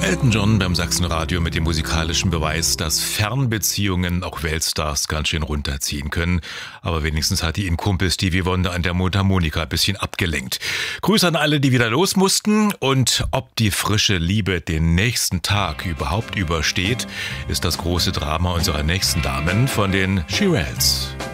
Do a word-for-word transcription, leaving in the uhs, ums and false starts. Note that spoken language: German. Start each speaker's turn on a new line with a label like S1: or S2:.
S1: Elton John beim Sachsenradio mit dem musikalischen Beweis, dass Fernbeziehungen auch Weltstars ganz schön runterziehen können. Aber wenigstens hat die ihn Kumpel Stevie Wonder an der Mundharmonika ein bisschen abgelenkt. Grüße an alle, die wieder los mussten. Und ob die frische Liebe den nächsten Tag überhaupt übersteht, ist das große Drama unserer nächsten Damen von den Shirelles.